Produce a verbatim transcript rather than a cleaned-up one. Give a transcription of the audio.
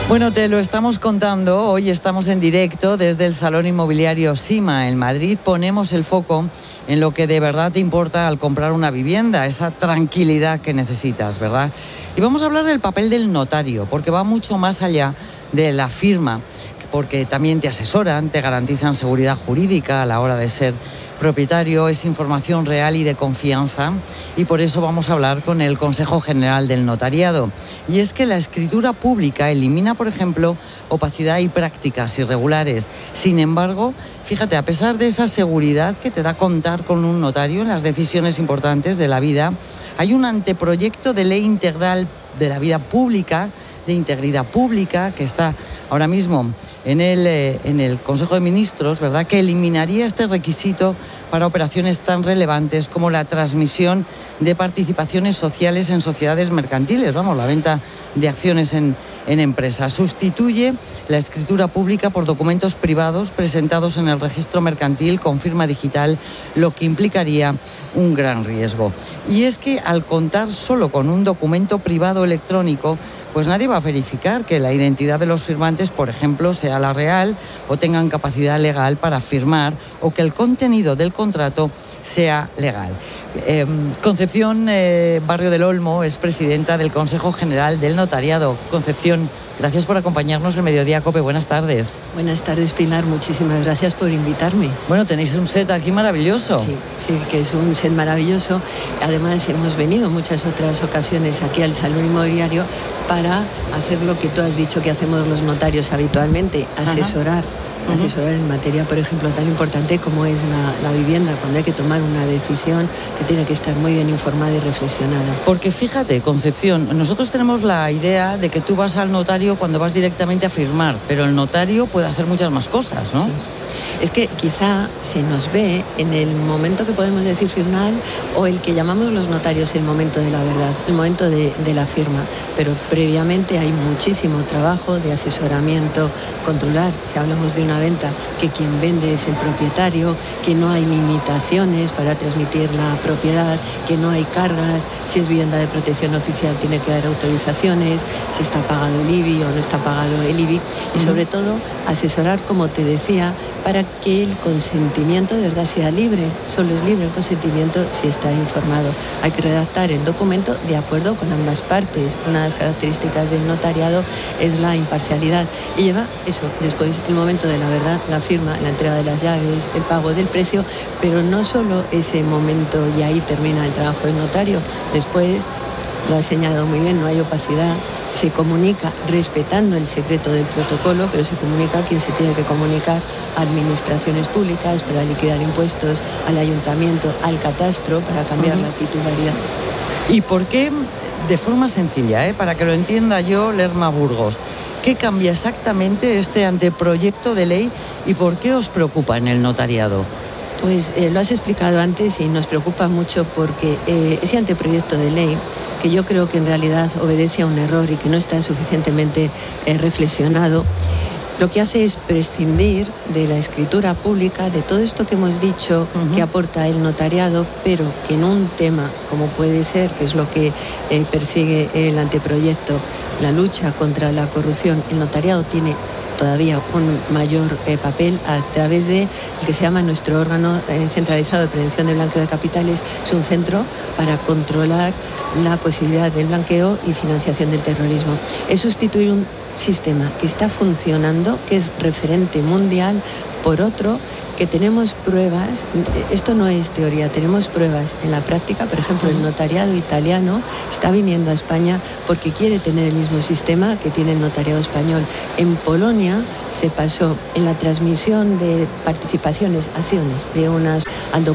Bueno, te lo estamos contando. Hoy estamos en directo desde el Salón Inmobiliario Sima en Madrid. Ponemos el foco en lo que de verdad te importa al comprar una vivienda, esa tranquilidad que necesitas, ¿verdad? Y vamos a hablar del papel del notario, porque va mucho más allá de la firma, porque también te asesoran, te garantizan seguridad jurídica a la hora de ser propietario, es información real y de confianza, y por eso vamos a hablar con el Consejo General del Notariado. Y es que la escritura pública elimina, por ejemplo, opacidad y prácticas irregulares. Sin embargo, fíjate, a pesar de esa seguridad que te da contar con un notario en las decisiones importantes de la vida, hay un anteproyecto de ley integral de la vida pública, de integridad pública, que está ahora mismo en el, eh, en el Consejo de Ministros, ¿verdad?, que eliminaría este requisito para operaciones tan relevantes como la transmisión de participaciones sociales en sociedades mercantiles, vamos, la venta de acciones en, en empresas. Sustituye la escritura pública por documentos privados presentados en el registro mercantil con firma digital, lo que implicaría un gran riesgo. Y es que al contar solo con un documento privado electrónico, pues nadie va a verificar que la identidad de los firmantes, por ejemplo, sea la real o tengan capacidad legal para firmar, o que el contenido del contrato sea legal. Eh, Concepción eh, Barrio del Olmo es presidenta del Consejo General del Notariado. Concepción, gracias por acompañarnos en Mediodía Cope. Buenas tardes. Buenas tardes, Pilar. Muchísimas gracias por invitarme. Bueno, tenéis un set aquí maravilloso. Sí, sí, que es un set maravilloso. Además, hemos venido muchas otras ocasiones aquí al Salón Inmobiliario para hacer lo que tú has dicho que hacemos los notarios habitualmente, asesorar. Ajá. Asesorar en materia, por ejemplo, tan importante como es la, la vivienda, cuando hay que tomar una decisión que tiene que estar muy bien informada y reflexionada. Porque fíjate, Concepción, nosotros tenemos la idea de que tú vas al notario cuando vas directamente a firmar, pero el notario puede hacer muchas más cosas, ¿no? Sí. Es que quizá se nos ve en el momento que podemos decir final, o el que llamamos los notarios el momento de la verdad, el momento de, de la firma, pero previamente hay muchísimo trabajo de asesoramiento, controlar, si hablamos de una venta, que quien vende es el propietario, que no hay limitaciones para transmitir la propiedad, que no hay cargas, si es vivienda de protección oficial tiene que dar autorizaciones, si está pagado el I B I o no está pagado el I B I, y sobre todo asesorar, como te decía, para que el consentimiento de verdad sea libre. Solo es libre el consentimiento si está informado. Hay que redactar el documento de acuerdo con ambas partes. Una de las características del notariado es la imparcialidad, y lleva eso, después el momento de la verdad, la firma, la entrega de las llaves, el pago del precio, pero no solo ese momento y ahí termina el trabajo del notario. Después, lo ha señalado muy bien, no hay opacidad, se comunica respetando el secreto del protocolo, pero se comunica a quien se tiene que comunicar, a administraciones públicas para liquidar impuestos, al ayuntamiento, al catastro para cambiar uh-huh. la titularidad. ¿Y por qué, de forma sencilla, eh, para que lo entienda yo, Lerma Burgos, qué cambia exactamente este anteproyecto de ley y por qué os preocupa en el notariado? Pues eh, lo has explicado antes y nos preocupa mucho porque eh, ese anteproyecto de ley, que yo creo que en realidad obedece a un error y que no está suficientemente eh, reflexionado, lo que hace es prescindir de la escritura pública, de todo esto que hemos dicho uh-huh. que aporta el notariado, pero que en un tema como puede ser, que es lo que eh, persigue el anteproyecto, la lucha contra la corrupción, el notariado tiene todavía un mayor eh, papel a través de el que se llama nuestro órgano eh, centralizado de prevención de blanqueo de capitales. Es un centro para controlar la posibilidad del blanqueo y financiación del terrorismo. Es sustituir un sistema que está funcionando, que es referente mundial, por otro que tenemos pruebas, esto no es teoría, tenemos pruebas en la práctica. Por ejemplo, el notariado italiano está viniendo a España porque quiere tener el mismo sistema que tiene el notariado español. En Polonia se pasó en la transmisión de participaciones, acciones de unas al